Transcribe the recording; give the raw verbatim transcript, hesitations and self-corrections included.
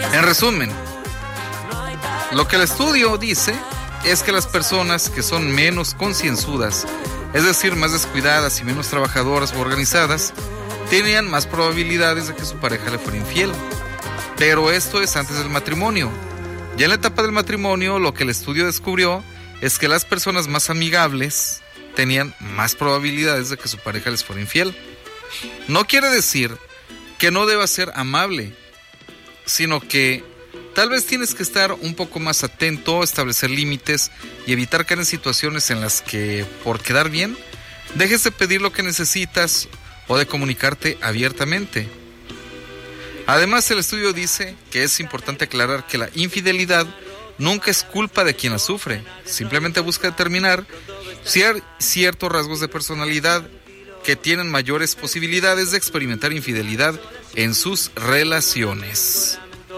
En resumen, lo que el estudio dice es que las personas que son menos concienzudas, es decir, más descuidadas y menos trabajadoras o organizadas, tenían más probabilidades de que su pareja le fuera infiel. Pero esto es antes del matrimonio. Ya en la etapa del matrimonio, lo que el estudio descubrió es que las personas más amigables tenían más probabilidades de que su pareja les fuera infiel. No quiere decir que no deba ser amable, sino que tal vez tienes que estar un poco más atento, establecer límites y evitar caer en situaciones en las que, por quedar bien, dejes de pedir lo que necesitas o de comunicarte abiertamente. Además, el estudio dice que es importante aclarar que la infidelidad nunca es culpa de quien la sufre, simplemente busca determinar cier- ciertos rasgos de personalidad que tienen mayores posibilidades de experimentar infidelidad en sus relaciones.